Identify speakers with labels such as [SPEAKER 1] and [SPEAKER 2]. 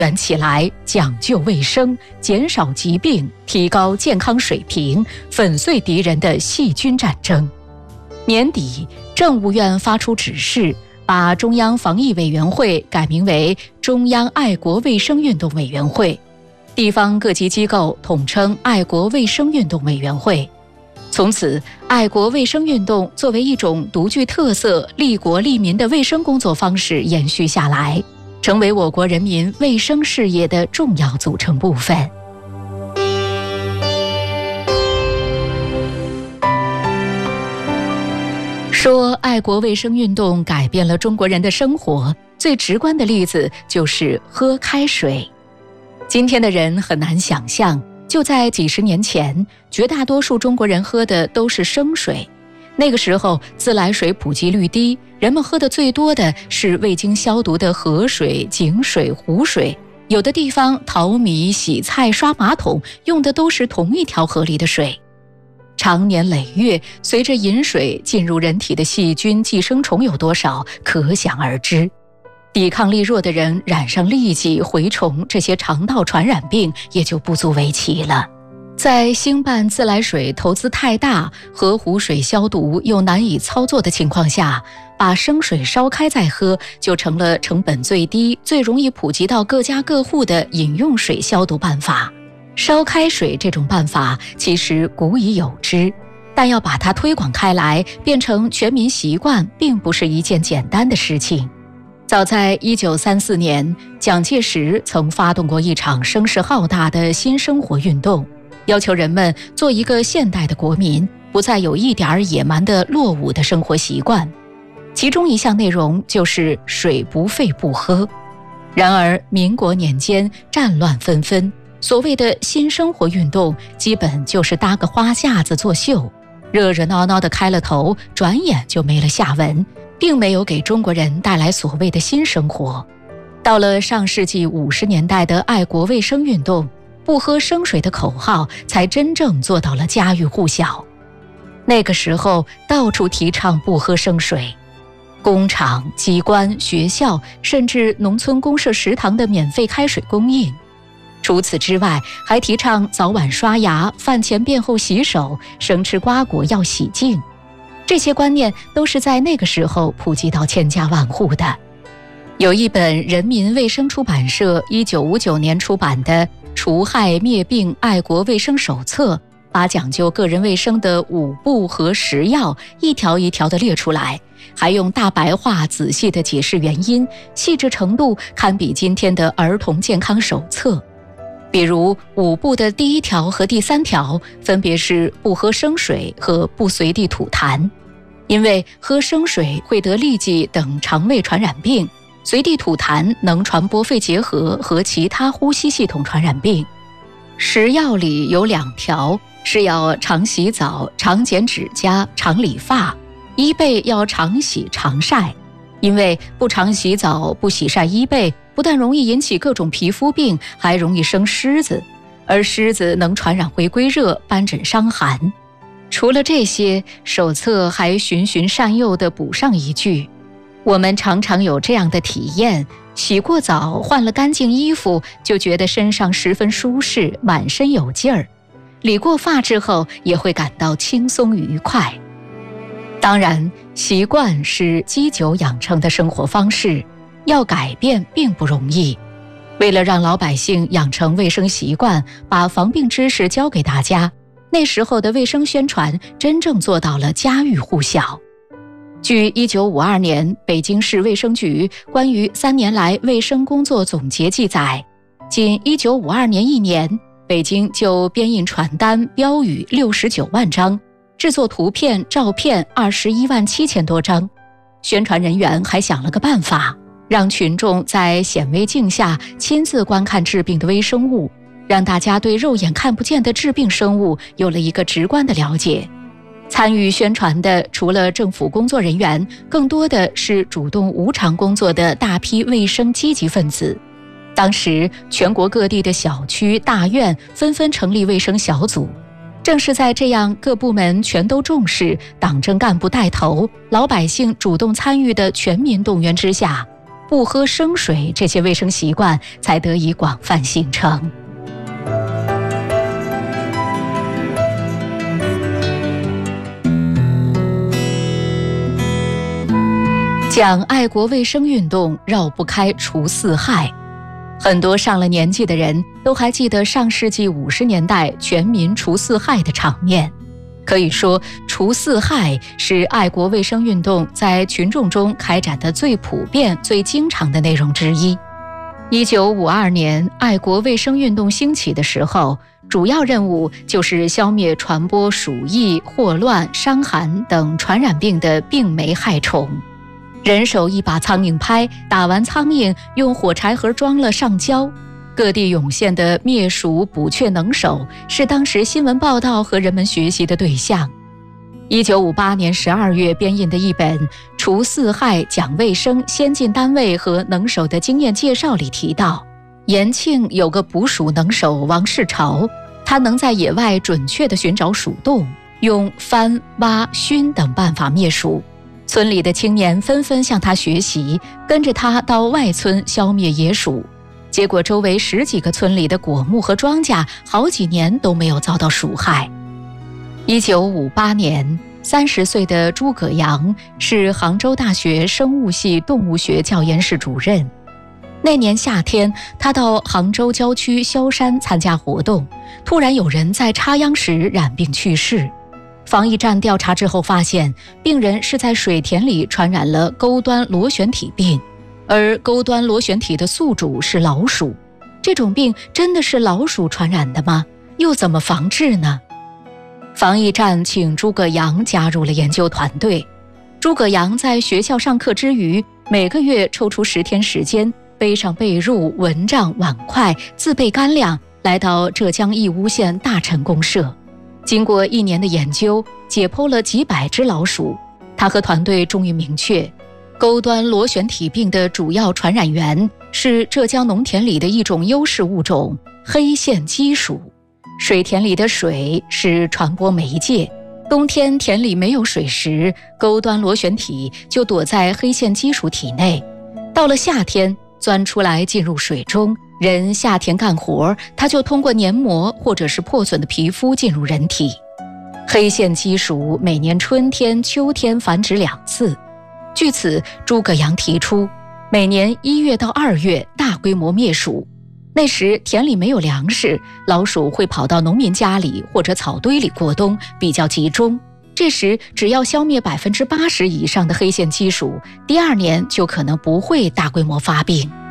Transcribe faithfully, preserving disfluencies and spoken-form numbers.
[SPEAKER 1] 源起来，讲究卫生，减少疾病，提高健康水平，粉碎敌人的细菌战争。年底，政务院发出指示，把中央防疫委员会改名为中央爱国卫生运动委员会，地方各级机构统称爱国卫生运动委员会。从此，爱国卫生运动作为一种独具特色、利国利民的卫生工作方式延续下来，成为我国人民卫生事业的重要组成部分。说爱国卫生运动改变了中国人的生活，最直观的例子就是喝开水。今天的人很难想象，就在几十年前，绝大多数中国人喝的都是生水。那个时候自来水普及率低，人们喝的最多的是未经消毒的河水、井水、湖水，有的地方淘米、洗菜、刷马桶用的都是同一条河里的水。长年累月，随着饮水进入人体的细菌、寄生虫有多少，可想而知。抵抗力弱的人染上痢疾、蛔虫这些肠道传染病也就不足为奇了。在兴办自来水投资太大、河湖水消毒又难以操作的情况下，把生水烧开再喝就成了成本最低、最容易普及到各家各户的饮用水消毒办法。烧开水这种办法其实古已有之，但要把它推广开来，变成全民习惯，并不是一件简单的事情。早在一九三四年，蒋介石曾发动过一场声势浩大的新生活运动，要求人们做一个现代的国民，不再有一点野蛮的落伍的生活习惯。其中一项内容就是水不费不喝。然而民国年间战乱纷纷，所谓的新生活运动基本就是搭个花架子作秀，热热闹闹的开了头，转眼就没了下文，并没有给中国人带来所谓的新生活。到了上世纪五十年代的爱国卫生运动，不喝生水的口号才真正做到了家喻户晓。那个时候到处提倡不喝生水，工厂、机关、学校，甚至农村公社食堂的免费开水供应。除此之外，还提倡早晚刷牙、饭前便后洗手、生吃瓜果要洗净。这些观念都是在那个时候普及到千家万户的。有一本人民卫生出版社一九五九年出版的《除害灭病爱国卫生手册》，把讲究个人卫生的五步和十要一条一条地列出来，还用大白话仔细地解释原因，细致程度堪比今天的儿童健康手册。比如五步的第一条和第三条分别是不喝生水和不随地吐痰，因为喝生水会得痢疾等肠胃传染病，随地吐痰能传播肺结核和其他呼吸系统传染病。十要里有两条是要常洗澡、常剪指甲、常理发，衣被要常洗常晒，因为不常洗澡、不洗晒衣被，不但容易引起各种皮肤病，还容易生虱子，而虱子能传染回归热、斑疹、伤寒。除了这些，手册还循循善诱地补上一句：我们常常有这样的体验，洗过澡，换了干净衣服，就觉得身上十分舒适，满身有劲儿；理过发之后，也会感到轻松愉快。当然，习惯是积久养成的生活方式，要改变并不容易。为了让老百姓养成卫生习惯，把防病知识教给大家，那时候的卫生宣传真正做到了家喻户晓。据一九五二年北京市卫生局关于三年来卫生工作总结记载，仅一九五二年一年，北京就编印传单、标语六十九万张，制作图片、照片二十一万七千多张。宣传人员还想了个办法，让群众在显微镜下亲自观看治病的微生物，让大家对肉眼看不见的致病生物有了一个直观的了解。参与宣传的除了政府工作人员，更多的是主动无偿工作的大批卫生积极分子。当时全国各地的小区、大院纷纷成立卫生小组。正是在这样各部门全都重视、党政干部带头、老百姓主动参与的全民动员之下， 不喝生水这些卫生习惯才得以广泛形成。讲爱国卫生运动绕不开除四害。很多上了年纪的人都还记得上世纪五十年代全民除四害的场面。可以说，除四害是爱国卫生运动在群众中开展的最普遍、最经常的内容之一。一九五二年，爱国卫生运动兴起的时候，主要任务就是消灭传播鼠疫、霍乱、伤寒等传染病的病媒害虫。人手一把苍蝇拍，打完苍蝇用火柴盒装了上交。各地涌现的灭鼠捕雀能手是当时新闻报道和人们学习的对象。一九五八年十二月编印的一本《除四害讲卫生先进单位和能手的经验介绍》里提到，延庆有个捕鼠能手王世朝，他能在野外准确地寻找鼠洞，用翻、挖、熏等办法灭鼠。村里的青年纷纷向他学习，跟着他到外村消灭野鼠。结果周围十几个村里的果木和庄稼好几年都没有遭到鼠害。一九五八年，三十岁的诸葛阳是杭州大学生物系动物学教研室主任。那年夏天，他到杭州郊区萧山参加活动，突然有人在插秧时染病去世。防疫站调查之后发现，病人是在水田里传染了钩端螺旋体病，而钩端螺旋体的宿主是老鼠。这种病真的是老鼠传染的吗？又怎么防治呢？防疫站请诸葛阳加入了研究团队。诸葛阳在学校上课之余，每个月抽出十天时间，背上被褥、蚊帐、碗筷，自备干粮，来到浙江义乌县大陈公社。经过一年的研究，解剖了几百只老鼠，他和团队终于明确，钩端螺旋体病的主要传染源是浙江农田里的一种优势物种黑线鸡鼠。水田里的水是传播媒介，冬天田里没有水时，钩端螺旋体就躲在黑线鸡鼠体内，到了夏天钻出来进入水中，人下田干活，它就通过黏膜或者是破损的皮肤进入人体。黑线鸡鼠每年春天、秋天繁殖两次。据此，诸葛阳提出，每年一月到二月大规模灭鼠。那时田里没有粮食，老鼠会跑到农民家里或者草堆里过冬，比较集中。这时只要消灭百分之八十以上的黑线鸡鼠，第二年就可能不会大规模发病。